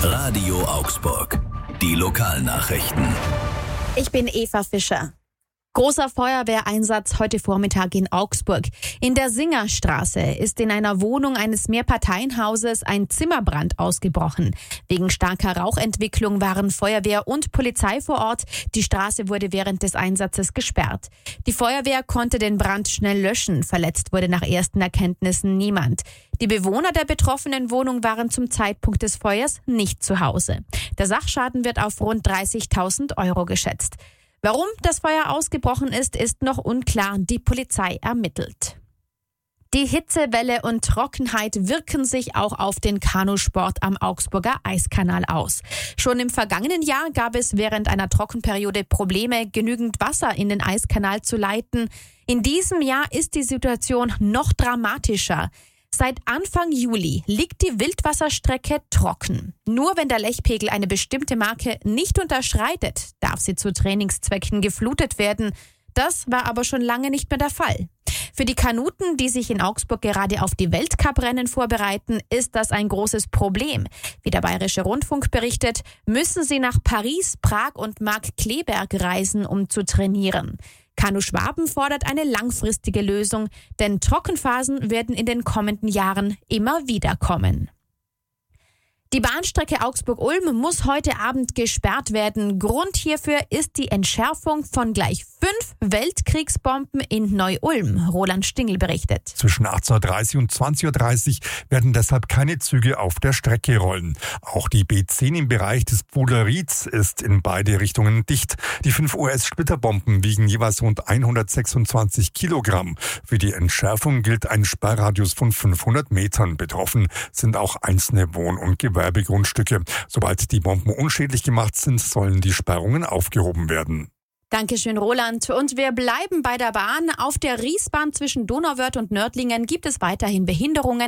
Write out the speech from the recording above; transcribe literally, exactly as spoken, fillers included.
Radio Augsburg. Die Lokalnachrichten. Ich bin Eva Fischer. Großer Feuerwehreinsatz heute Vormittag in Augsburg. In der Singerstraße ist in einer Wohnung eines Mehrparteienhauses ein Zimmerbrand ausgebrochen. Wegen starker Rauchentwicklung waren Feuerwehr und Polizei vor Ort. Die Straße wurde während des Einsatzes gesperrt. Die Feuerwehr konnte den Brand schnell löschen. Verletzt wurde nach ersten Erkenntnissen niemand. Die Bewohner der betroffenen Wohnung waren zum Zeitpunkt des Feuers nicht zu Hause. Der Sachschaden wird auf rund dreißigtausend Euro geschätzt. Warum das Feuer ausgebrochen ist, ist noch unklar. Die Polizei ermittelt. Die Hitzewelle und Trockenheit wirken sich auch auf den Kanusport am Augsburger Eiskanal aus. Schon im vergangenen Jahr gab es während einer Trockenperiode Probleme, genügend Wasser in den Eiskanal zu leiten. In diesem Jahr ist die Situation noch dramatischer. Seit Anfang Juli liegt die Wildwasserstrecke trocken. Nur wenn der Lechpegel eine bestimmte Marke nicht unterschreitet, darf sie zu Trainingszwecken geflutet werden. Das war aber schon lange nicht mehr der Fall. Für die Kanuten, die sich in Augsburg gerade auf die Weltcuprennen vorbereiten, ist das ein großes Problem. Wie der Bayerische Rundfunk berichtet, müssen sie nach Paris, Prag und Markkleeberg reisen, um zu trainieren. Kanu Schwaben fordert eine langfristige Lösung, denn Trockenphasen werden in den kommenden Jahren immer wieder kommen. Die Bahnstrecke Augsburg-Ulm muss heute Abend gesperrt werden. Grund hierfür ist die Entschärfung von gleich fünf Weltkriegsbomben in Neu-Ulm. Roland Stingl berichtet. Zwischen achtzehn Uhr dreißig und zwanzig Uhr dreißig werden deshalb keine Züge auf der Strecke rollen. Auch die B zehn im Bereich des Pfuhlerieds ist in beide Richtungen dicht. Die fünf U S-Splitterbomben wiegen jeweils rund hundertsechsundzwanzig Kilogramm. Für die Entschärfung gilt ein Sperrradius von fünfhundert Metern. Betroffen sind auch einzelne Wohn- und Gewerbegrundstücke. Sobald die Bomben unschädlich gemacht sind, sollen die Sperrungen aufgehoben werden. Dankeschön, Roland. Und wir bleiben bei der Bahn. Auf der Riesbahn zwischen Donauwörth und Nördlingen gibt es weiterhin Behinderungen.